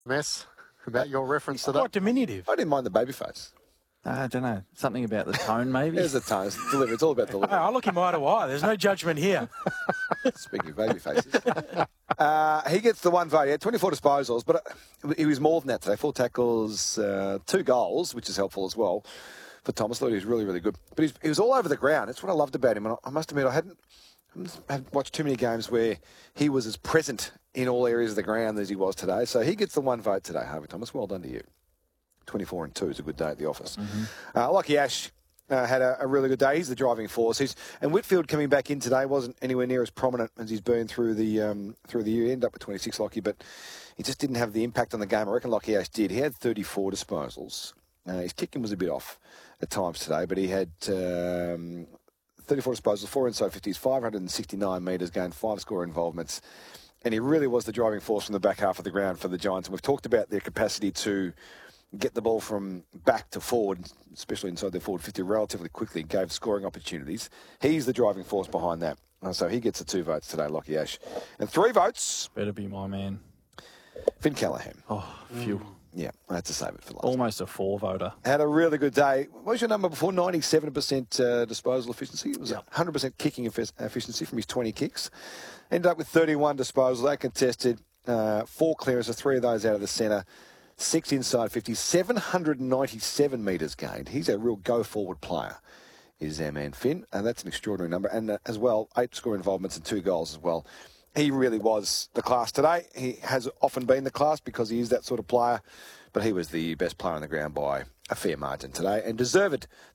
Mess about your reference to that. Quite diminutive. I didn't mind the baby face. I don't know. Something about the tone, maybe. There's the tone. It's delivery. It's all about delivery. I look him eye to eye. There's no judgment here. Speaking of baby faces. He gets the one vote. He had 24 disposals, but he was more than that today. 4 tackles, 2 goals, which is helpful as well for Thomas. I thought he was really, really good. But he was all over the ground. That's what I loved about him. And I must admit, I hadn't watched too many games where he was as present in all areas of the ground as he was today. So he gets the one vote today, Harvey Thomas. Well done to you. 24 and 2 is a good day at the office. Lockie Ash had a really good day. He's the driving force. And Whitfield coming back in today wasn't anywhere near as prominent as he's been through the year. He ended up with 26, Lockie, but he just didn't have the impact on the game. I reckon Lockie Ash did. He had 34 disposals. His kicking was a bit off at times today, but he had 34 disposals, 4 inside 50s, 569 metres, gained 5 score involvements. And he really was the driving force from the back half of the ground for the Giants. And we've talked about their capacity to get the ball from back to forward, especially inside their forward 50, relatively quickly, gave scoring opportunities. He's the driving force behind that. So he gets the 2 votes today, Lockie Ash. And 3 votes. Better be my man. Finn Callaghan. Oh, phew. Yeah, I had to save it for last. Almost a 4-voter. Had a really good day. What was your number before? 97% disposal efficiency. It was 100% kicking efficiency from his 20 kicks. Ended up with 31 disposals. They contested 4 clearances, 3 of those out of the centre. 6 inside 50, 797 metres gained. He's a real go-forward player, is our man Finn, and that's an extraordinary number. And as well, 8 score involvements and 2 goals as well. He really was the class today. He has often been the class because he is that sort of player, but he was the best player on the ground by a fair margin today and deserved